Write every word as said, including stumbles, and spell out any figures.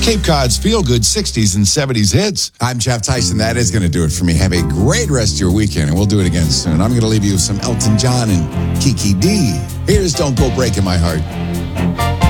Cape Cod's feel-good sixties and seventies hits. I'm Jeff Tyson. That is going to do it for me. Have a great rest of your weekend, and we'll do it again soon. I'm going to leave you with some Elton John and Kiki D. Here's Don't Go Breaking My Heart.